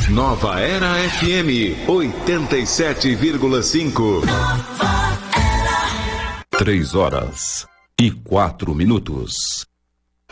Nova Era FM 87,5. 3 horas e 4 minutos.